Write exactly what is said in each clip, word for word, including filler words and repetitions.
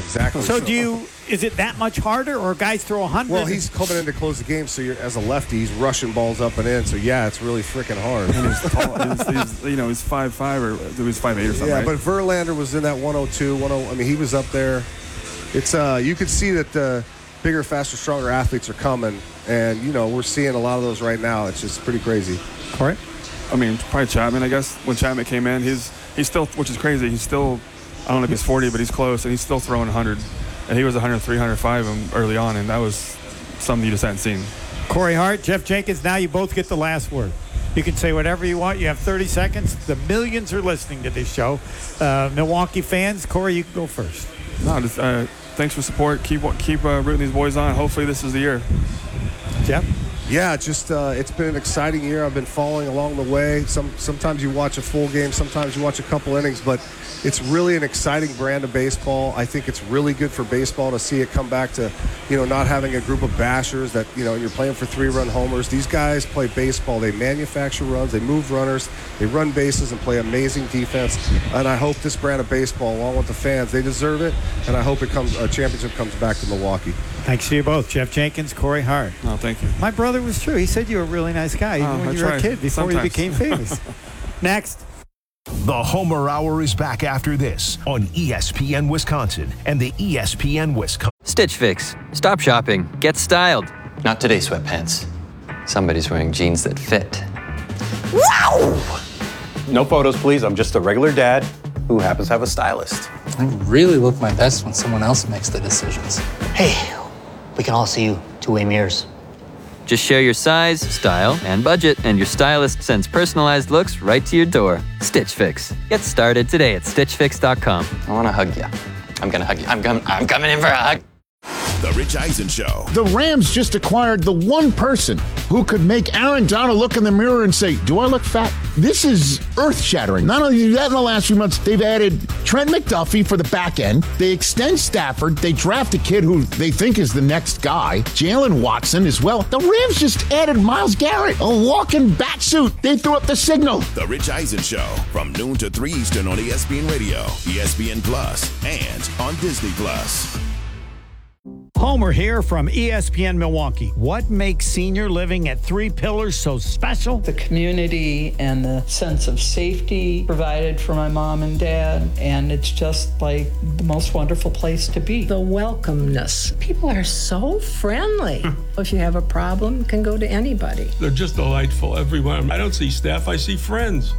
exactly. So do you, is it that much harder, or guys throw one hundred? Well, he's coming in to close the game, so you're, as a lefty, he's rushing balls up and in. So, yeah, it's really freaking hard. And he's tall. he's, he's, you know, he's five five or he was five eight or something, Yeah, right? but Verlander was in that one oh two, ten. I mean, he was up there. It's uh, you could see that the bigger, faster, stronger athletes are coming. And, you know, we're seeing a lot of those right now. It's just pretty crazy. Correct. I mean, probably Chapman, I guess. When Chapman came in, he's he's still, which is crazy, he's still, I don't know if he's forty, but he's close, and he's still throwing one hundred. And he was one oh three, one oh five early on, and that was something you just hadn't seen. Corey Hart, Jeff Jenkins, now you both get the last word. You can say whatever you want. You have thirty seconds. The millions are listening to this show. Uh, Milwaukee fans, Corey, you can go first. No, just, uh, thanks for support. Keep keep uh, rooting these boys on. Hopefully this is the year. Jeff? Yeah, just uh, it's been an exciting year. I've been following along the way. Some sometimes you watch a full game, sometimes you watch a couple innings, but it's really an exciting brand of baseball. I think it's really good for baseball to see it come back to, you know, not having a group of bashers that, you know, you're playing for three-run homers. These guys play baseball. They manufacture runs. They move runners. They run bases and play amazing defense. And I hope this brand of baseball, along with the fans, they deserve it. And I hope it comes a championship comes back to Milwaukee. Thanks to you both, Jeff Jenkins, Corey Hart. Oh, thank you. My brother was true. He said you were a really nice guy even Oh, when I you were tried. a kid before Sometimes. you became famous. Next. The Homer Hour is back after this on E S P N Wisconsin and the E S P N Wisconsin. Stitch Fix. Stop shopping. Get styled. Not today, sweatpants. Somebody's wearing jeans that fit. Wow! No photos, please. I'm just a regular dad who happens to have a stylist. I really look my best when someone else makes the decisions. Hey, we can all see you two-way mirrors. Just share your size, style, and budget, and your stylist sends personalized looks right to your door. Stitch Fix. Get started today at stitch fix dot com. I want to hug you. I'm going to hug you. I'm, com- I'm coming in for a hug. The Rich Eisen Show. The Rams just acquired the one person who could make Aaron Donald look in the mirror and say, do I look fat? This is earth-shattering. Not only do that in the last few months, they've added Trent McDuffie for the back end. They extend Stafford. They draft a kid who they think is the next guy, Jalen Watson, as well. The Rams just added Myles Garrett, a walking bat suit. They threw up the signal. The Rich Eisen Show, from noon to three Eastern on E S P N Radio, E S P N Plus, and on Disney Plus. Homer here from E S P N Milwaukee. What makes senior living at Three Pillars so special? The community and the sense of safety provided for my mom and dad, and it's just like the most wonderful place to be. The welcomeness. People are so friendly. If you have a problem, you can go to anybody. They're just delightful, everyone. I don't see staff, I see friends.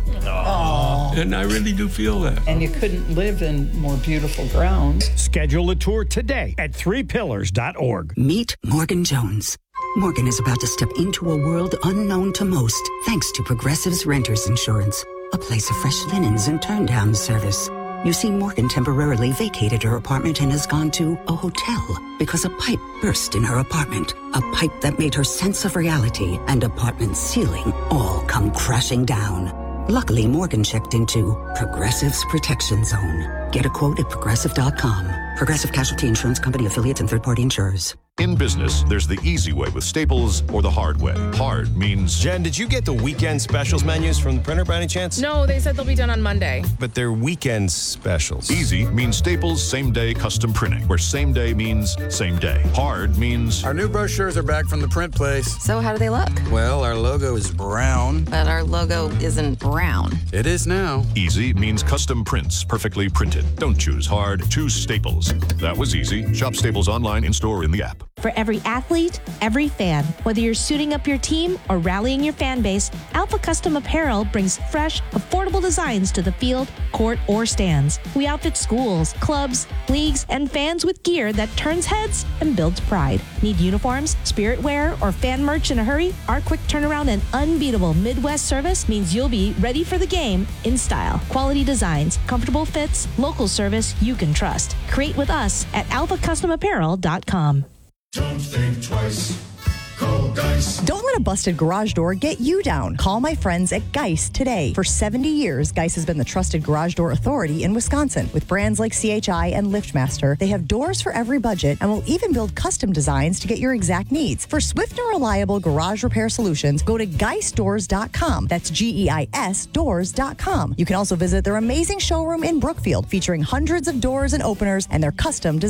Aww. And I really do feel that. And you couldn't live in more beautiful grounds. Schedule a tour today at three pillars dot org. Meet Morgan Jones. Morgan is about to step into a world unknown to most, thanks to Progressive's Renters Insurance, a place of fresh linens and turn-down service. You see, Morgan temporarily vacated her apartment and has gone to a hotel because a pipe burst in her apartment. A pipe that made her sense of reality and apartment ceiling all come crashing down. Luckily, Morgan checked into Progressive's Protection Zone. Get a quote at progressive dot com. Progressive Casualty Insurance Company, affiliates, and third-party insurers. In business, there's the easy way with Staples or the hard way. Hard means... Jen, did you get the weekend specials menus from the printer by any chance? No, they said they'll be done on Monday. But they're weekend specials. Easy means Staples same-day custom printing, where same day means same day. Hard means... Our new brochures are back from the print place. So how do they look? Well, our logo is brown. But our logo isn't brown. It is now. Easy means custom prints, perfectly printed. Don't choose hard, choose Staples. That was easy. Shop Staples online, in-store, or in the app. For every athlete, every fan, whether you're suiting up your team or rallying your fan base, Alpha Custom Apparel brings fresh, affordable designs to the field, court, or stands. We outfit schools, clubs, leagues, and fans with gear that turns heads and builds pride. Need uniforms, spirit wear, or fan merch in a hurry? Our quick turnaround and unbeatable Midwest service means you'll be ready for the game in style. Quality designs, comfortable fits, local service you can trust. Create with us at alpha custom apparel dot com. Don't think twice. Call Geis. Don't let a busted garage door get you down. Call my friends at Geis today. For seventy years, Geis has been the trusted garage door authority in Wisconsin. With brands like C H I and LiftMaster, they have doors for every budget and will even build custom designs to get your exact needs. For swift and reliable garage repair solutions, go to geis doors dot com. That's G E I S doors dot com. You can also visit their amazing showroom in Brookfield, featuring hundreds of doors and openers and their custom designs.